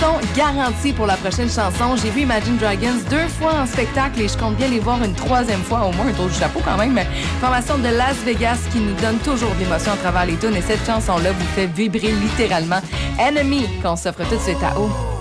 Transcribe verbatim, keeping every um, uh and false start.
sont garantis pour la prochaine chanson. J'ai vu Imagine Dragons deux fois en spectacle et je compte bien les voir une troisième fois, au moins un tour du chapeau quand même. Formation de Las Vegas qui nous donne toujours de l'émotion à travers les tunes et cette chanson-là vous fait vibrer littéralement. Enemy, qu'on s'offre tout de suite à haut.